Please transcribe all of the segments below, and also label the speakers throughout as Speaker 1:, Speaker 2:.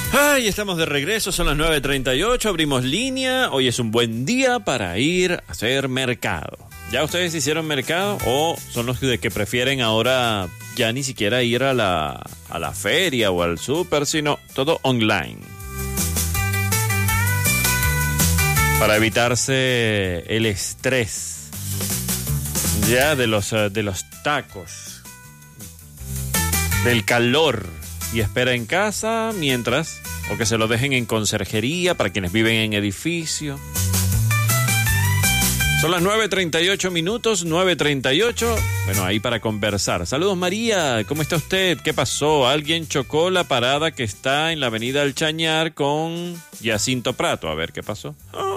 Speaker 1: Ay, estamos de regreso, son las 9:38, abrimos línea. Hoy es un buen día para ir a hacer mercado. ¿Ya ustedes hicieron mercado o son los que prefieren ahora ya ni siquiera ir a la feria o al súper, sino todo online? Para evitarse el estrés ya de los tacos, del calor, y espera en casa mientras, o que se lo dejen en conserjería para quienes viven en edificio. Son las 9:38 minutos, 9:38. Bueno, ahí para conversar. Saludos, María, ¿cómo está usted? ¿Qué pasó? Alguien chocó la parada que está en la avenida El Chañar con Jacinto Prato. A ver, ¿qué pasó? Oh.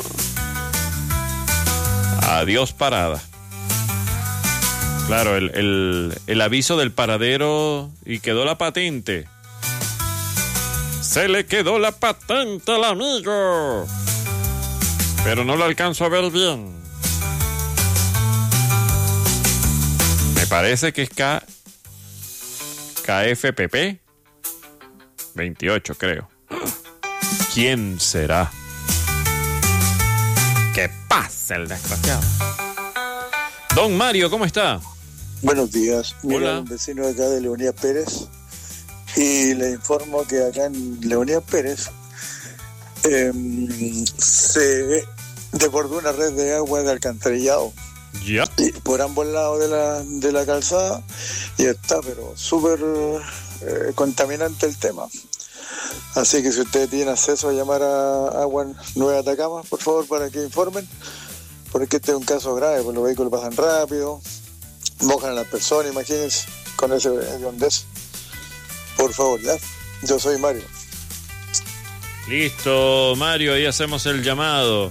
Speaker 1: Adiós, parada. Claro, el aviso del paradero y quedó la patente. Se le quedó la patente al amigo, pero no lo alcanzo a ver bien. Me parece que es KFPP 28, creo. ¿Quién será? ¿Qué pasa el desgraciado? Don Mario, ¿cómo está?
Speaker 2: Buenos días. Mira,
Speaker 1: hola.
Speaker 2: Un vecino de acá de Leonidas Pérez, y le informo que acá en Leonidas Pérez se desbordó una red de agua de alcantarillado.
Speaker 1: Ya.
Speaker 2: Y por ambos lados de la calzada, y está pero súper contaminante el tema. Así que si ustedes tienen acceso a llamar a Agua Nueva Atacama, por favor, para que informen, porque este es un caso grave, pues los vehículos pasan rápido, mojan a las personas, imagínense, con ese hondez. Por favor, ya. Yo soy Mario.
Speaker 1: Listo, Mario, ahí hacemos el llamado.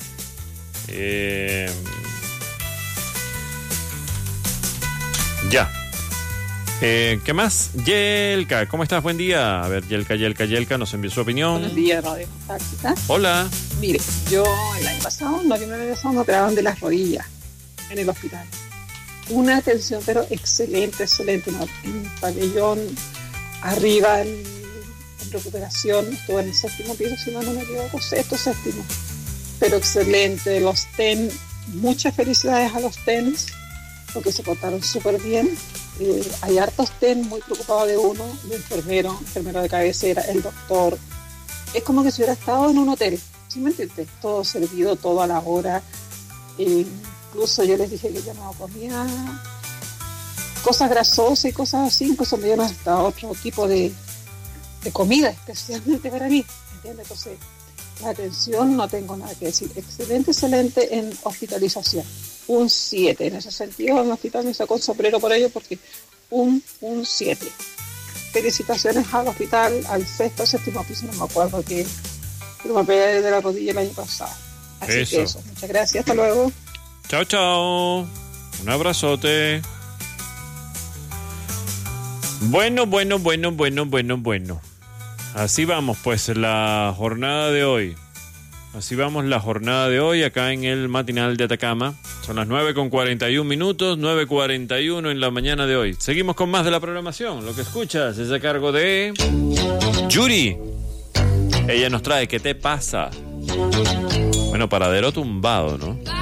Speaker 1: Ya. ¿Qué más? Yelka, ¿cómo estás? Buen día. A ver, Yelka nos envió su opinión.
Speaker 3: Buenos días, Radio Táctica.
Speaker 1: Hola.
Speaker 3: Mire, yo el año pasado, noviembre pasado, me operaron de las rodillas en el hospital. Una atención, pero excelente. En el pabellón, arriba, en recuperación, estuve en el 7º piso, si no me equivoco, 6º, 7º. Pero excelente. Los TEN, muchas felicidades a los TENs, porque se portaron súper bien. Hay hartos TEN muy preocupados de uno, el enfermero de cabecera, el doctor. Es como que si hubiera estado en un hotel, ¿sí me entiendes? Todo servido, todo a la hora. Incluso yo les dije que yo no comía cosas grasosas y cosas así, incluso me dieron hasta otro tipo de comida, especialmente para mí, ¿entiendes? Entonces, la atención, no tengo nada que decir. Excelente en hospitalización. Un 7, en ese sentido, en el hospital me sacó un sombrero por ello, porque un 7. Felicitaciones al hospital, al 6º, 7º piso, no me acuerdo que me operé de la rodilla el año pasado. Así que eso, muchas gracias, hasta luego.
Speaker 1: Chao, chao. Un abrazote. Bueno. Así vamos, pues, la jornada de hoy. Así vamos la jornada de hoy acá en el matinal de Atacama. Son las 9:41 minutos, 9:41 en la mañana de hoy. Seguimos con más de la programación. Lo que escuchas es a cargo de Yuri. Ella nos trae ¿Qué te pasa? Bueno, paradero tumbado, ¿no?